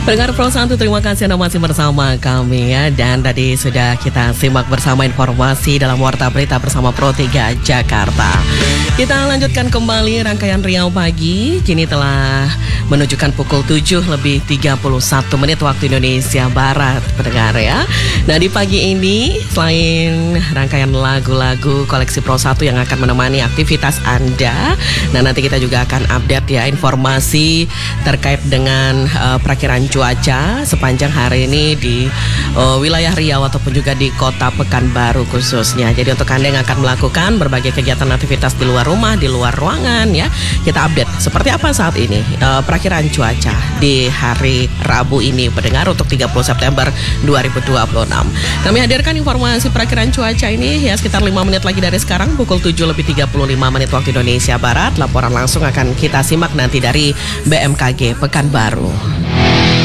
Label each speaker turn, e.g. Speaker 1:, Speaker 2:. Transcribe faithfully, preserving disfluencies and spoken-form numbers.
Speaker 1: Pendengar Pro satu, terima kasih Anda masih bersama kami ya. Dan tadi sudah kita simak bersama informasi dalam Warta Berita bersama Pro tiga Jakarta. Kita lanjutkan kembali rangkaian Riau Pagi. Kini telah menunjukkan pukul tujuh lebih tiga puluh satu menit waktu Indonesia Barat, pendengar ya. Nah, di pagi ini selain rangkaian lagu-lagu koleksi Pro satu yang akan menemani aktivitas Anda, nah nanti kita juga akan update ya informasi terkait dengan uh, perakiran cuaca sepanjang hari ini di uh, wilayah Riau ataupun juga di kota Pekanbaru khususnya. Jadi untuk Anda yang akan melakukan berbagai kegiatan aktivitas di luar rumah, di luar ruangan ya, kita update seperti apa saat ini uh, perakiran cuaca di hari Rabu ini, pendengar, untuk tiga puluh September dua ribu dua puluh enam. Kami hadirkan informasi perakiran cuaca ini ya sekitar lima menit lagi dari sekarang, pukul tujuh lebih tiga puluh lima menit waktu Indonesia Barat. Laporan langsung akan kita simak nanti dari B M K G Pekanbaru.